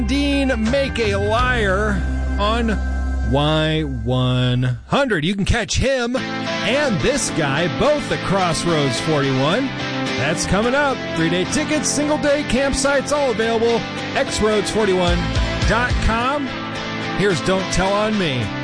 Dean Make a Liar on Y100. You can catch him and this guy both at Crossroads 41. That's coming up. 3-day tickets, single-day campsites, all available. xroads41.com. Here's Don't Tell on Me.